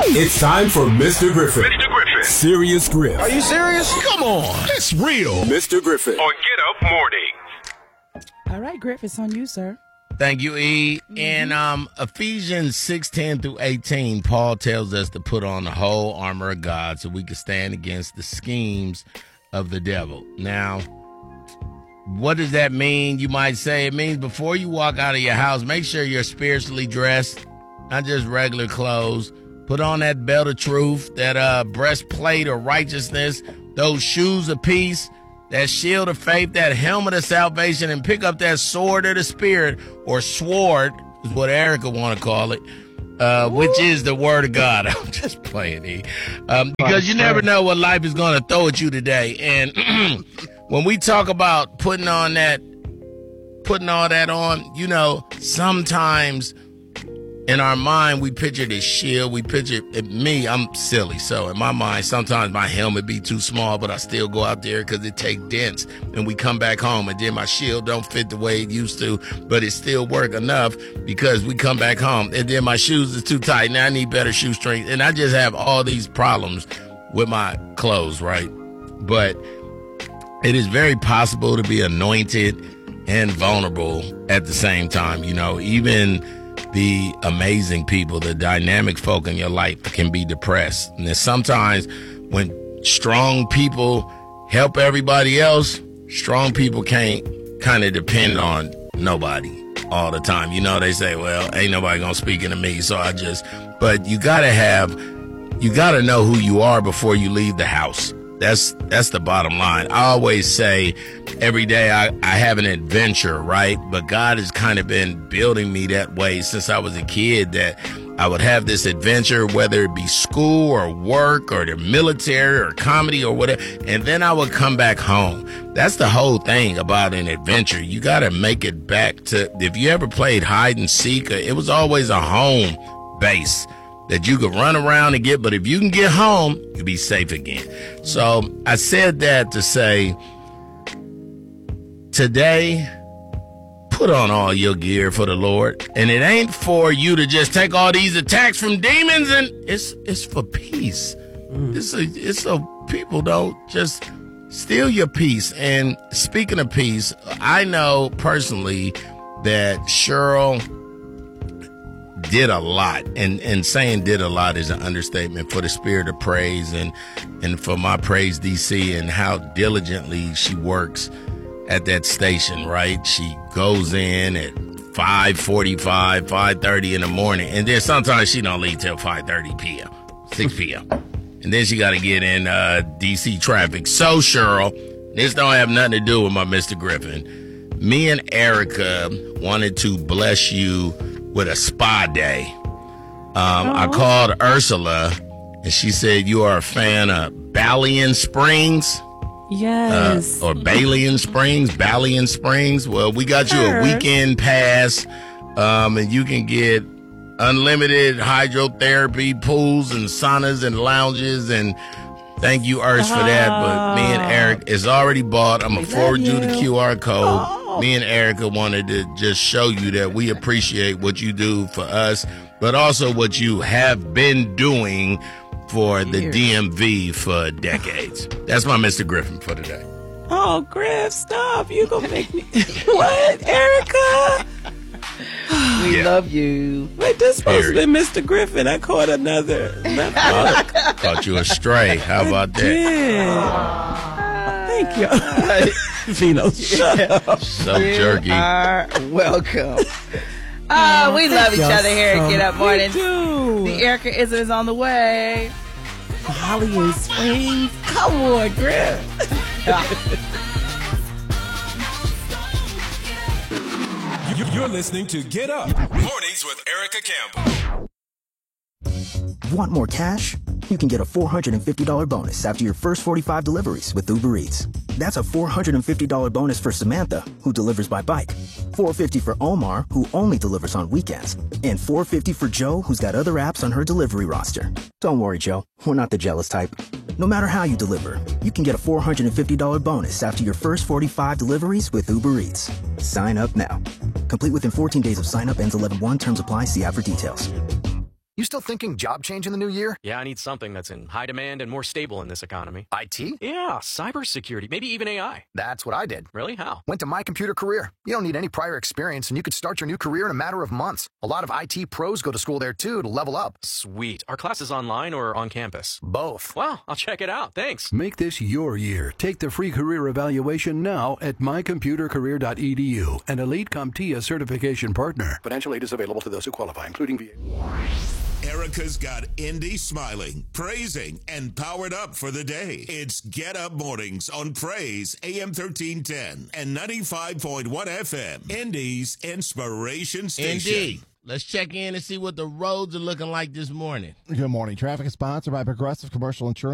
It's time for Mr. Griffin. Mr. Griffin. Serious Griff. Are you serious? Come on. It's real. Mr. Griffin. On Get Up Mornings. All right, Griff, it's on you, sir. Thank you, E. In Ephesians 6:10-18, Paul tells us to put on the whole armor of God so we can stand against the schemes of the devil. Now, what does that mean? You might say it means before you walk out of your house, make sure you're spiritually dressed, not just regular clothes. Put on that belt of truth, that breastplate of righteousness, those shoes of peace, that shield of faith, that helmet of salvation, and pick up that sword of the Spirit, or sword is what Erica want to call it, which is the word of God. I'm just playing, E. Because you never know what life is going to throw at you today. And when we talk about putting all that on, you know, sometimes in our mind, we picture this shield. We picture me. I'm silly. So in my mind, sometimes my helmet be too small, but I still go out there because it take dents. And we come back home, and then my shield don't fit the way it used to, but it still work enough because we come back home. And then my shoes is too tight. Now I need better shoe strength. And I just have all these problems with my clothes, right? But it is very possible to be anointed and vulnerable at the same time. You know, even the amazing people, the dynamic folk in your life can be depressed. And then sometimes when strong people help everybody else, strong people can't kind of depend on nobody all the time. You know, they say, well, ain't nobody gonna speak into me, so but you gotta know who you are before you leave the house. That's the bottom line. I always say every day I have an adventure, right? But God has kind of been building me that way since I was a kid, that I would have this adventure, whether it be school or work or the military or comedy or whatever, and then I would come back home. That's the whole thing about an adventure. You got to make it back to, if you ever played hide and seek, it was always a home base that you could run around and get, but if you can get home, you'll be safe again. So I said that to say, today, put on all your gear for the Lord. And it ain't for you to just take all these attacks from demons, and it's for peace. It's so people don't just steal your peace. And speaking of peace, I know personally that Cheryl did a lot, and saying did a lot is an understatement, for the Spirit of Praise and for my Praise DC, and how diligently she works at that station, right? She goes in at 5:45, 5:30 in the morning, and then sometimes she don't leave till 5:30 p.m., 6 p.m. And then she got to get in DC traffic. So, Cheryl, this don't have nothing to do with my Mr. Griffin. Me and Erica wanted to bless you with a spa day. I called Ursula, and she said you are a fan of Balian Springs. Yes. Or Balian Springs. Well, we got you a weekend pass, and you can get unlimited hydrotherapy, pools and saunas and lounges, and thank you, Urs, for that. But me and Eric, it's already bought. I'm going to forward you the QR code. Me and Erica wanted to just show you that we appreciate what you do for us, but also what you have been doing for the DMV for decades. That's my Mr. Griffin for today. Oh, Griff, stop. You gonna make me... What, Erica? We love you. Wait, this supposed to be Mr. Griffin. I caught another. Caught you astray. How about that? Thank you. Vino, shut up. So jerky. You are welcome. We love each other here at Get Up Mornings. The Erica is on the way. Hollywood Springs. Come on, Griff. You're listening to Get Up Mornings with Erica Campbell. Want more cash? You can get a $450 bonus after your first 45 deliveries with Uber Eats. That's a $450 bonus for Samantha, who delivers by bike, $450 for Omar, who only delivers on weekends, and $450 for Joe, who's got other apps on her delivery roster. Don't worry, Joe. We're not the jealous type. No matter how you deliver, you can get a $450 bonus after your first 45 deliveries with Uber Eats. Sign up now. Complete within 14 days of sign up. Ends 11/1. Terms apply. See app for details. You still thinking job change in the new year? Yeah, I need something that's in high demand and more stable in this economy. IT? Yeah, cybersecurity, maybe even AI. That's what I did. Really? How? Went to My Computer Career. You don't need any prior experience, and you could start your new career in a matter of months. A lot of IT pros go to school there, too, to level up. Sweet. Are classes online or on campus? Both. Wow, I'll check it out. Thanks. Make this your year. Take the free career evaluation now at mycomputercareer.edu, an Elite CompTIA certification partner. Financial aid is available to those who qualify, including VA. Erica's got Indy smiling, praising, and powered up for the day. It's Get Up Mornings on Praise AM 1310 and 95.1 FM. Indy's inspiration station. Indy. Let's check in and see what the roads are looking like this morning. Good morning. Traffic is sponsored by Progressive Commercial Insurance.